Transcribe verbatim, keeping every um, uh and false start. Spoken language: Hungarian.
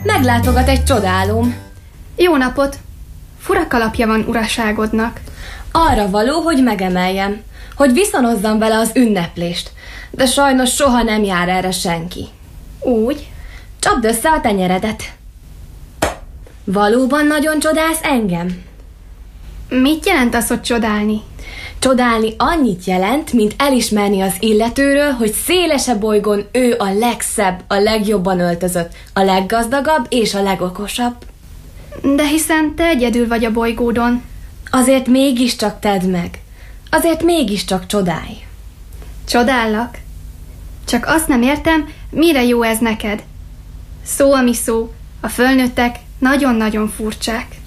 meglátogat egy csodálóm. Jó napot! Fura kalapja van uraságodnak. Arra való, hogy megemeljem, hogy viszonozzam vele az ünneplést, de sajnos soha nem jár erre senki. Úgy? Csapd össze a tenyeredet. Valóban nagyon csodálsz engem? Mit jelent az, hogy csodálni? Csodálni annyit jelent, mint elismerni az illetőről, hogy szélesebb bolygón ő a legszebb, a legjobban öltözött, a leggazdagabb és a legokosabb. De hiszen te egyedül vagy a bolygódon. Azért mégiscsak tedd meg. Azért mégiscsak csodálj. Csodállak? Csak azt nem értem, mire jó ez neked. Szó, ami szó, a fölnőttek nagyon-nagyon furcsák.